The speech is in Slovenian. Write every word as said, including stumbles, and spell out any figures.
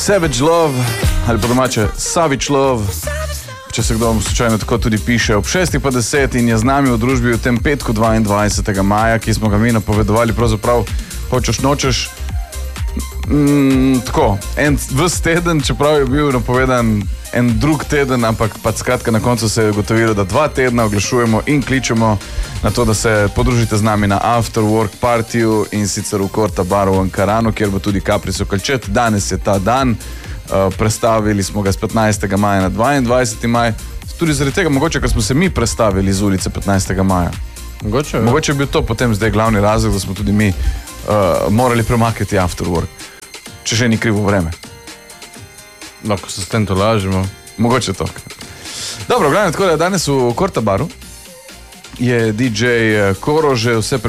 Savage Love, ali pa domače Savage Love, če se kdo slučajno tako tudi piše, ob šestih pa deset in je z nami v družbi v tem petku dvaindvajsetega maja, ki smo ga mi napovedovali, pravzaprav hočeš nočeš, mm, tako, en ves teden, čeprav je bil napovedan en drug teden, ampak pa skratka na koncu se je ugotovilo, da dva tedna oglašujemo in kličemo na to, da se podružite z nami na After Work Partyju in sicer v Korta baru v Ankaranu, kjer bo tudi Capri Sokolčet. Danes je ta dan, uh, prestavili smo ga z petnajstega maja na dvaindvajseti maj, tudi zaradi tega mogoče, ker smo se mi prestavili z ulice petnajstega maja. Mogoče, mogoče je bil to potem zdaj glavni razlog, da smo tudi mi uh, morali premakniti After Work, če še ni krivo vreme. Lahko se s tem to lažemo. Mogoče to. Dobro, glavno, tako da danes v Korta baru je D J Koro že vse